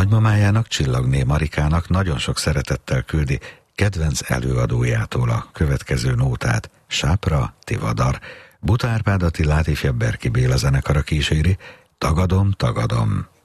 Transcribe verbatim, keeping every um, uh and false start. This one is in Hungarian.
Nagymamájának, Csillagné Marikának nagyon sok szeretettel küldi kedvenc előadójától a következő nótát. Sápra, Tivadar. Buta Árpád Attilát ifjabb Berki Béla zenekara kíséri. Tagadom, tagadom.